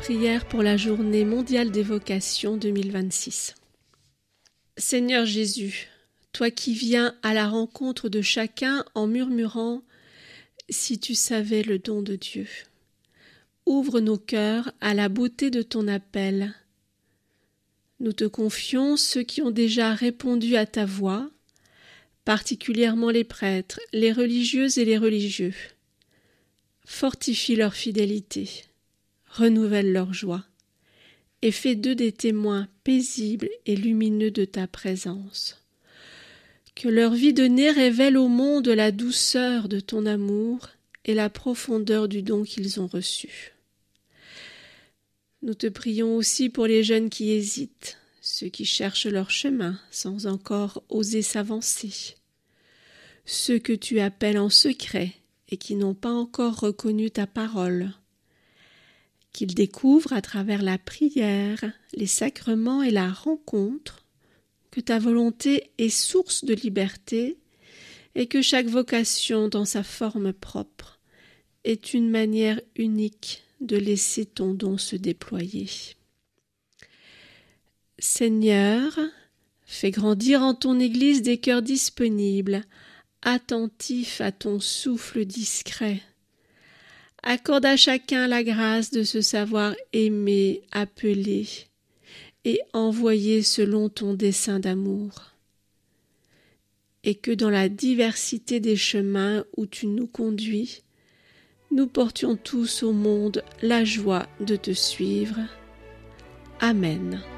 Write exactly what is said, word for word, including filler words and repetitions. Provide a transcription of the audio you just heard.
Prière pour la Journée mondiale des vocations deux mille vingt-six. Seigneur Jésus, toi qui viens à la rencontre de chacun en murmurant « Si tu savais le don de Dieu », ouvre nos cœurs à la beauté de ton appel. Nous te confions ceux qui ont déjà répondu à ta voix, particulièrement les prêtres, les religieuses et les religieux. Fortifie leur fidélité, renouvelle leur joie, et fais d'eux des témoins paisibles et lumineux de ta présence. Que leur vie donnée révèle au monde la douceur de ton amour et la profondeur du don qu'ils ont reçu. Nous te prions aussi pour les jeunes qui hésitent, ceux qui cherchent leur chemin sans encore oser s'avancer, ceux que tu appelles en secret et qui n'ont pas encore reconnu ta parole, qu'ils découvrent à travers la prière, les sacrements et la rencontre que ta volonté est source de liberté et que chaque vocation dans sa forme propre est une manière unique de laisser ton don se déployer. Seigneur, fais grandir en ton Église des cœurs disponibles, attentifs à ton souffle discret. Accorde à chacun la grâce de se savoir aimer, appeler et envoyer selon ton dessein d'amour. Et que dans la diversité des chemins où tu nous conduis, nous portions tous au monde la joie de te suivre. Amen.